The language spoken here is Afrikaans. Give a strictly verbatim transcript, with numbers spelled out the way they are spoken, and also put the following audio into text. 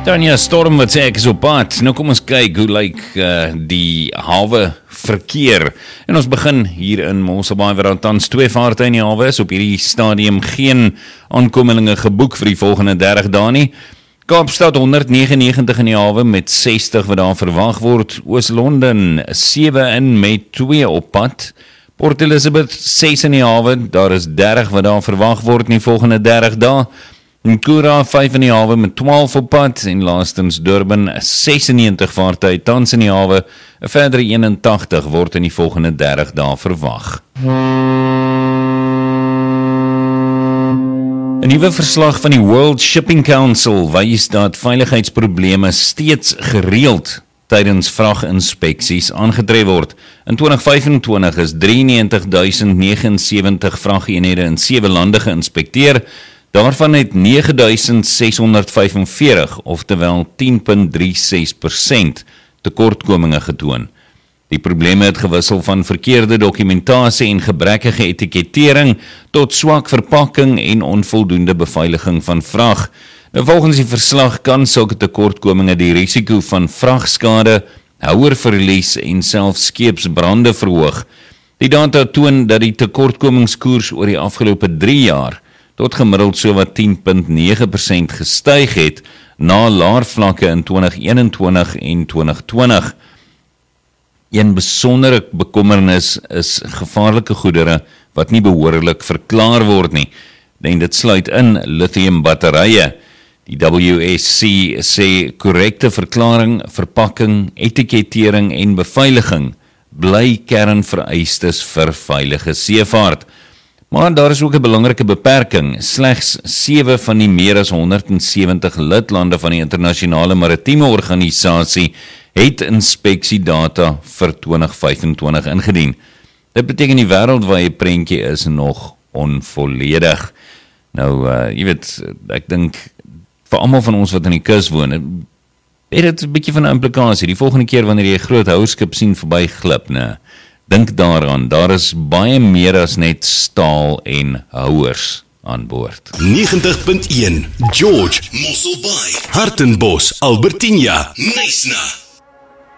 Tanya Storm wat sê ek is op pad. Nou kom ons kyk hoe lyk uh, die hawe verkeer. En ons begin hier in Mosselbaai waar daar tans twee vaartuie in die hawe is. Op hierdie stadium geen aankomelinge geboek vir die volgende dertig dae nie. Kaapstad honderd negenennegentig in die hawe met sestig wat daar verwag word. Oos-London sewe in met twee op pad. Port Elizabeth ses in die hawe. Daar is dertig wat daar verwag word in die volgende dertig dae. Nkura vyf in die hawe met twaalf op pad en laastens Durban sesennegentig vaartuie tans in die hawe, 'n verdere eenentagtig word in die volgende dertig dae verwag. 'n Nuwe verslag van die World Shipping Council wys dat veiligheidsprobleme steeds gereeld tydens vraginspeksies aangetref word. In twintig vyf-en-twintig is drieënnegentig duisend negenensewentig vrageenhede in sewe lande geïnspekteer. Daarvan het nege duisend ses honderd vyfenveertig, oftewel tien komma drie ses persent, tekortkominge getoon. Die probleme het gewissel van verkeerde dokumentasie en gebrekkige etikettering tot swak verpakking en onvoldoende beveiliging van vrag. Nou, volgens die verslag kan sulke tekortkominge die risiko van vragskade, houerverlies en selfs skeepsbrande verhoog. Die data toon dat die tekortkomingskoers oor die afgelope drie jaar tot gemiddeld so wat tien komma nege persent gestyg het na laer vlakke in twintig eenentwintig en twintig twintig. Een besondere bekommernis is gevaarlike goedere wat nie behoorlik verklaar word nie. En dit sluit in lithium batterye. Die W S C sê korrekte verklaring, verpakking, etikettering en beveiliging bly kernvereistes vir veilige seevaart. Maar daar is ook 'n belangrike beperking. Slegs sewe van die meer as honderd sewentig lidlande van die internasionale maritieme organisasie het inspeksiedata vir twintig vyf-en-twintig ingedien. Dit beteken die wêreldwye prentjie is nog onvolledig. Nou, uh, jy weet, ek dink vir almal van ons wat in die kus woon, het dit 'n bietjie van 'n implikasie. Die volgende keer wanneer jy 'n groot houskip sien verby glip, nee. Dink daaraan, daar is baie meer as net staal en houers aan boord. negentig punt een George Mosselbaai, Hartenbos, Albertina, Nysna.